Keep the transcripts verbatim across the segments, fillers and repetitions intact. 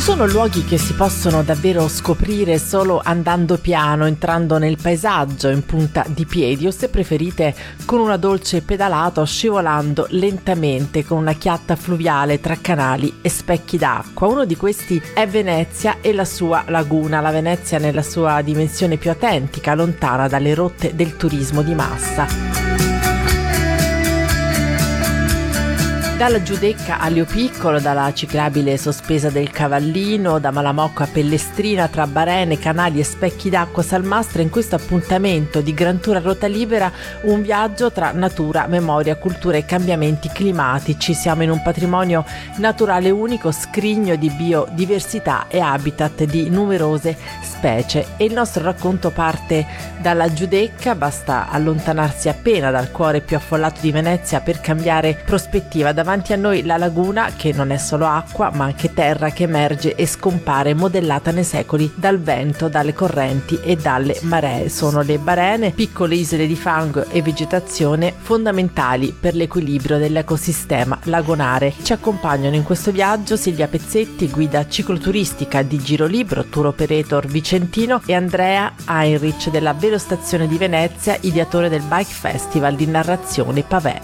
Sono luoghi che si possono davvero scoprire solo andando piano, entrando nel paesaggio in punta di piedi o, se preferite, con una dolce pedalata o scivolando lentamente con una chiatta fluviale tra canali e specchi d'acqua. Uno di questi è Venezia e la sua laguna, la Venezia nella sua dimensione più autentica, lontana dalle rotte del turismo di massa. Dalla Giudecca a Lio Piccolo, dalla ciclabile sospesa del Cavallino, da Malamocco a Pellestrina, tra barene, canali e specchi d'acqua salmastra, in questo appuntamento di Gran Tour a ruota libera, un viaggio tra natura, memoria, cultura e cambiamenti climatici. Siamo in un patrimonio naturale unico, scrigno di biodiversità e habitat di numerose specie, e il nostro racconto parte dalla Giudecca. Basta allontanarsi appena dal cuore più affollato di Venezia per cambiare prospettiva. Davanti a noi la laguna, che non è solo acqua ma anche terra che emerge e scompare, modellata nei secoli dal vento, dalle correnti e dalle maree. Sono le barene, piccole isole di fango e vegetazione fondamentali per l'equilibrio dell'ecosistema lagonare. Ci accompagnano in questo viaggio Silvia Pezzetti, guida cicloturistica di Girolibero, tour operator vicentino, e Andrea Heinrich della Velostazione di Venezia, ideatore del Bike Festival di narrazione Pavé.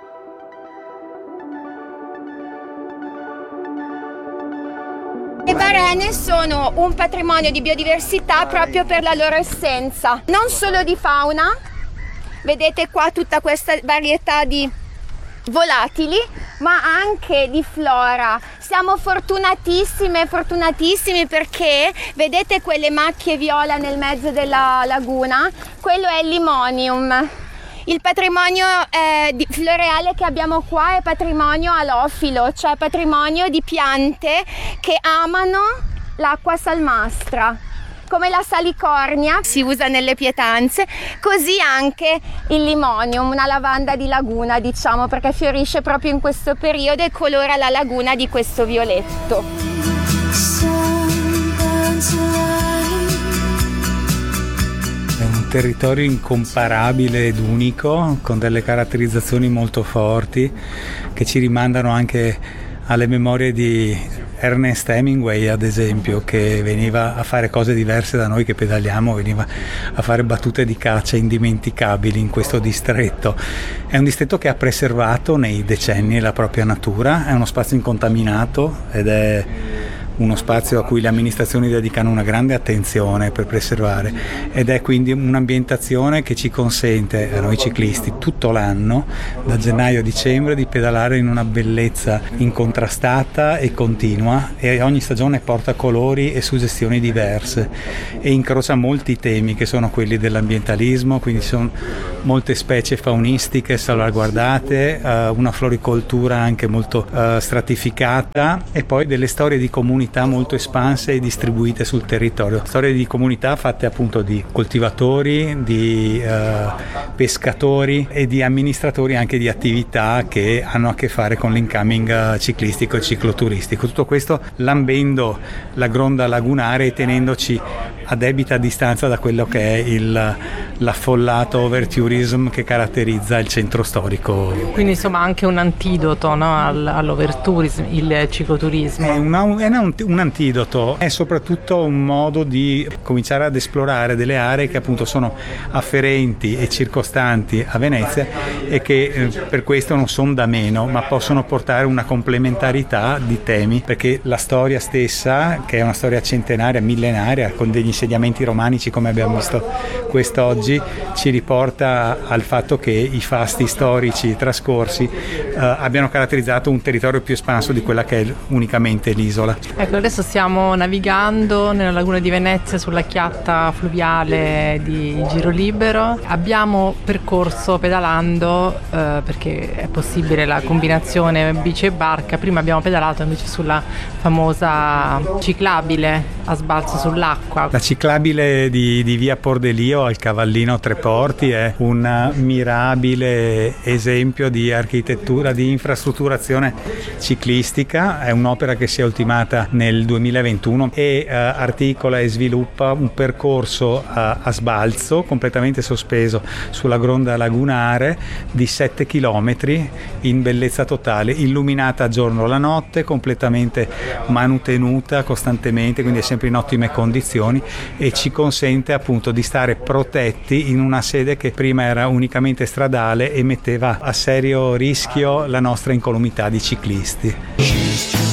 Le barene sono un patrimonio di biodiversità proprio per la loro essenza, non solo di fauna, vedete qua tutta questa varietà di volatili, ma anche di flora. Siamo fortunatissime, fortunatissimi perché vedete quelle macchie viola nel mezzo della laguna? Quello è il limonium. Il patrimonio eh, di floreale che abbiamo qua è patrimonio alofilo, cioè patrimonio di piante che amano l'acqua salmastra. Come la salicornia si usa nelle pietanze, così anche il limonium, una lavanda di laguna, diciamo, perché fiorisce proprio in questo periodo e colora la laguna di questo violetto. È un territorio incomparabile ed unico, con delle caratterizzazioni molto forti che ci rimandano anche alle memorie di Ernest Hemingway, ad esempio, che veniva a fare cose diverse da noi che pedaliamo, veniva a fare battute di caccia indimenticabili in questo distretto. È un distretto che ha preservato nei decenni la propria natura, è uno spazio incontaminato ed è uno spazio a cui le amministrazioni dedicano una grande attenzione per preservare, ed è quindi un'ambientazione che ci consente a noi ciclisti tutto l'anno, da gennaio a dicembre, di pedalare in una bellezza incontrastata e continua, e ogni stagione porta colori e suggestioni diverse e incrocia molti temi che sono quelli dell'ambientalismo, quindi ci sono molte specie faunistiche salvaguardate, una floricoltura anche molto stratificata, e poi delle storie di comunità molto espanse e distribuite sul territorio, storie di comunità fatte appunto di coltivatori, di uh, pescatori e di amministratori anche di attività che hanno a che fare con l'incoming ciclistico e cicloturistico. Tutto questo lambendo la gronda lagunare e tenendoci a debita distanza da quello che è il, l'affollato overtourism che caratterizza il centro storico. Quindi insomma anche un antidoto, no, all, all'overtourism, il cicloturismo. È, una, è un, un antidoto, è soprattutto un modo di cominciare ad esplorare delle aree che appunto sono afferenti e circostanti a Venezia e che eh, per questo non sono da meno, ma possono portare una complementarità di temi, perché la storia stessa, che è una storia centenaria, millenaria, con degli insediamenti romanici come abbiamo visto quest'oggi, ci riporta al fatto che i fasti storici trascorsi eh, abbiano caratterizzato un territorio più espanso di quella che è unicamente l'isola. Ecco, adesso stiamo navigando nella laguna di Venezia sulla chiatta fluviale di Girolibero. Abbiamo percorso pedalando eh, perché è possibile la combinazione bici e barca. Prima abbiamo pedalato invece sulla famosa ciclabile a sbalzo sull'acqua. La ciclabile di, di via Pordelio al Cavallino Tre Porti è un mirabile esempio di architettura, di infrastrutturazione ciclistica. È un'opera che si è ultimata nel duemilaventuno e eh, articola e sviluppa un percorso a, a sbalzo completamente sospeso sulla gronda lagunare di sette chilometri in bellezza totale, illuminata a giorno la notte, completamente manutenuta costantemente, quindi è sempre in ottime condizioni e ci consente appunto di stare protetti in una sede che prima era unicamente stradale e metteva a serio rischio la nostra incolumità di ciclisti.